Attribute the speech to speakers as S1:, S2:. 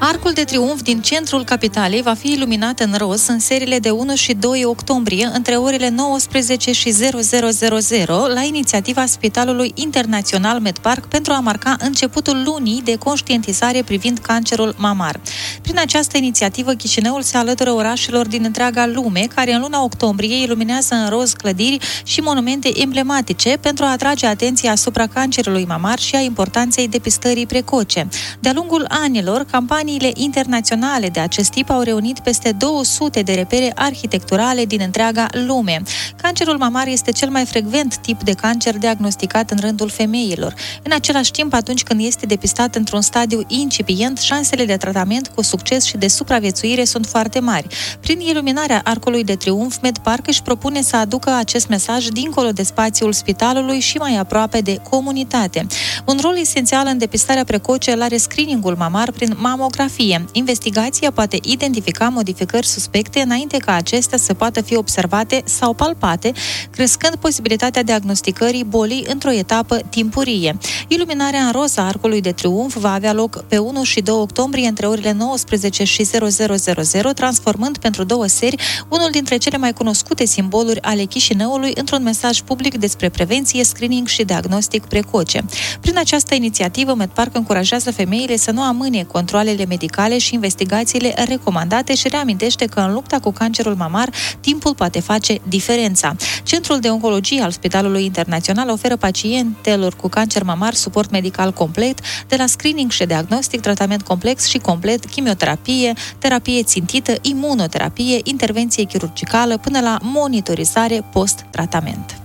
S1: Arcul de triumf din centrul capitalei va fi iluminat în roz în seriile de 1 și 2 octombrie, între orele 19 și 0000, la inițiativa Spitalului Internațional MedPark, pentru a marca începutul lunii de conștientizare privind cancerul mamar. Prin această inițiativă, Chișinăul se alătură orașelor din întreaga lume, care în luna octombrie iluminează în roz clădiri și monumente emblematice pentru a atrage atenția asupra cancerului mamar și a importanței depistării precoce. De-a lungul anilor, campaniile internaționale de acest tip au reunit peste 200 de repere arhitecturale din întreaga lume. Cancerul mamar este cel mai frecvent tip de cancer diagnosticat în rândul femeilor. În același timp, atunci când este depistat într-un stadiu incipient, șansele de tratament cu succes și de supraviețuire sunt foarte mari. Prin iluminarea Arcului de Triumf, MedPark își propune să aducă acest mesaj dincolo de spațiul spitalului și mai aproape de comunitate. Un rol esențial în depistarea precoce îl are screeningul mamar prin mamografie. Investigația poate identifica modificări suspecte înainte ca acestea să poată fi observate sau palpate, crescând posibilitatea diagnosticării bolii într-o etapă timpurie. Iluminarea în roz a Arcului de Triumf va avea loc pe 1 și 2 octombrie între orele 19 și 0000, transformând pentru 2 seri unul dintre cele mai cunoscute simboluri ale Chișinăului într-un mesaj public despre prevenție, screening și diagnostic precoce. Prin această inițiativă, MedPark încurajează femeile să nu amâne controalele medicale și investigațiile recomandate și reamintește că în lupta cu cancerul mamar, timpul poate face diferența. Centrul de oncologie al Spitalului Internațional oferă pacientelor cu cancer mamar suport medical complet, de la screening și diagnostic, tratament complex și complet, chimioterapie, terapie țintită, imunoterapie, intervenție chirurgicală, până la monitorizare post-tratament.